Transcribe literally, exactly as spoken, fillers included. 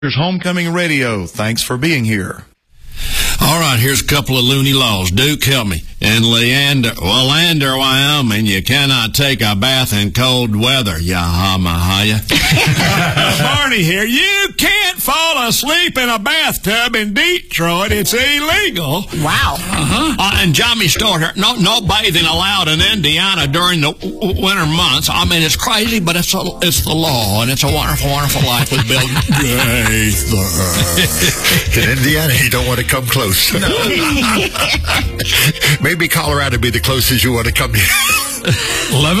Here's Homecoming Radio. Thanks for being here. All right, here's a couple of loony laws. Duke, help me. In Leander, well, Lander, Wyoming, you cannot take a bath in cold weather. Yahamahaya. Barney here. You can't fall asleep in a bathtub in Detroit. It's illegal. Wow. Uh-huh. Uh, and Johnny Storter, no, no bathing allowed in Indiana during the w- winter months. I mean, it's crazy, but it's a, it's the law, and it's a wonderful, wonderful life with Bill Gaither. In Indiana, you don't want to come close. No. Maybe Colorado would be the closest you want to come here. eleven